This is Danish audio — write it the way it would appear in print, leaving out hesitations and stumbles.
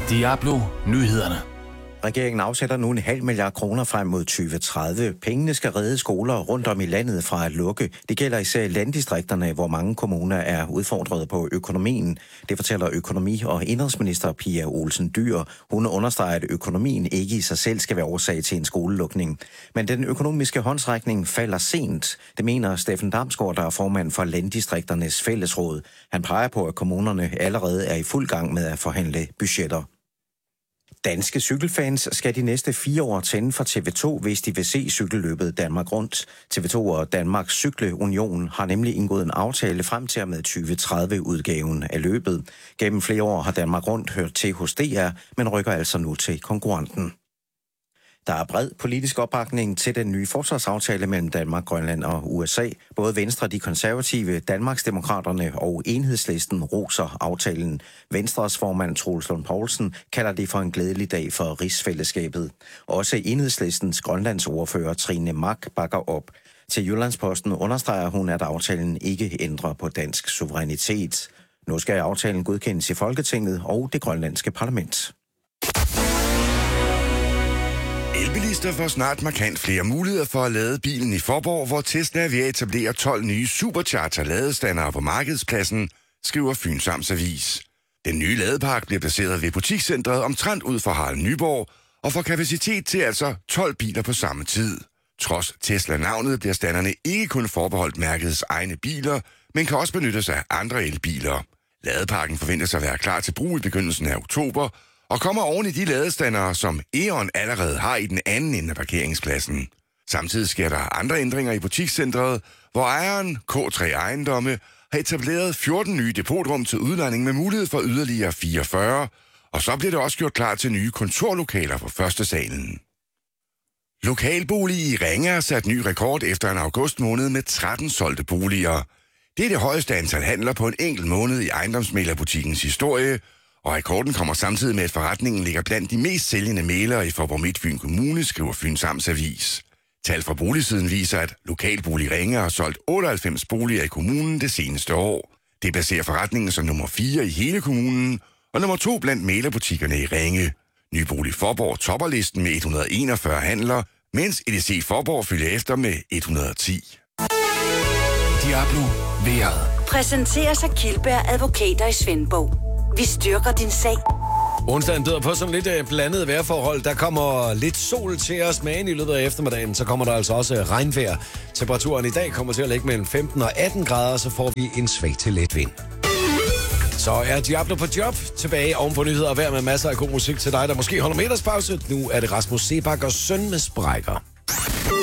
Diablo Nyhederne. Regeringen afsætter nu 0,5 milliard kroner frem mod 2030. Pengene skal redde skoler rundt om i landet fra at lukke. Det gælder især i landdistrikterne, hvor mange kommuner er udfordret på økonomien. Det fortæller økonomi- og indenrigsminister Pia Olsen Dyhr. Hun understreger, at økonomien ikke i sig selv skal være årsag til en skolelukning. Men den økonomiske håndsrækning falder sent. Det mener Steffen Damsgaard, der er formand for Landdistrikternes Fællesråd. Han peger på, at kommunerne allerede er i fuld gang med at forhandle budgetter. Danske cykelfans skal de næste 4 år tænde for TV2, hvis de vil se cykelløbet Danmark Rundt. TV2 og Danmarks Cykleunion har nemlig indgået en aftale frem til og med 2030-udgaven af løbet. Gennem flere år har Danmark Rundt hørt til hos DR, men rykker altså nu til konkurrenten. Der er bred politisk opbakning til den nye forsvarsaftale mellem Danmark, Grønland og USA. Både Venstre, de konservative, Danmarksdemokraterne og Enhedslisten roser aftalen. Venstres formand Troels Lund Poulsen kalder det for en glædelig dag for rigsfællesskabet. Også Enhedslistens Grønlandsordfører Trine Mak bakker op. Til Jyllandsposten understreger hun, at aftalen ikke ændrer på dansk suverænitet. Nu skal aftalen godkendes i Folketinget og det grønlandske parlament. Elbilister får snart markant flere muligheder for at lade bilen i Faaborg, hvor Tesla er ved at etablere 12 nye supercharger-ladestandere på markedspladsen, skriver Fyns Amts Avis. Den nye ladepark bliver placeret ved butikscentret omtrent ud for Harald Nyborg og får kapacitet til altså 12 biler på samme tid. Trods Tesla-navnet bliver standerne ikke kun forbeholdt mærkets egne biler, men kan også benyttes af andre elbiler. Ladeparken forventes at være klar til brug i begyndelsen af oktober, og kommer oven i de ladestandere, som E.ON allerede har i den anden ende af parkeringspladsen. Samtidig sker der andre ændringer i butikscentret, hvor ejeren, K3 Ejendomme, har etableret 14 nye depotrum til udlejning med mulighed for yderligere 44, og så bliver det også gjort klar til nye kontorlokaler på første salen. Lokalbolig i Ringe har sat ny rekord efter en august måned med 13 solgte boliger. Det er det højeste antal handler på en enkelt måned i ejendomsmæglerbutikkens historie, og rekorden kommer samtidig med, at forretningen ligger blandt de mest sælgende mælere i Faaborg Midtfyn Kommune, skriver Fyns Amts Avis. Tal fra boligsiden viser, at Lokalbolig Ringe har solgt 98 boliger i kommunen det seneste år. Det placerer forretningen som nummer 4 i hele kommunen, og nummer 2 blandt mælerbutikkerne i Ringe. Nybolig Faaborg topper listen med 141 handler, mens EDC Faaborg følger efter med 110. Diablo vejret. Præsenterer sig Kildberg Advokater i Svendborg. Vi styrker din sag. Onsdagen byder på sådan lidt blandet vejrforhold. Der kommer lidt sol til os, men i løbet af eftermiddagen, så kommer der altså også regnvejr. Temperaturen i dag kommer til at ligge mellem 15 og 18 grader, så får vi en svag til let vind. Så er Diablo på job tilbage oven på nyheder og vejr med masser af god musik til dig, der måske holder middagspause. Nu er det Rasmus Sebak og Søn med Sprækker.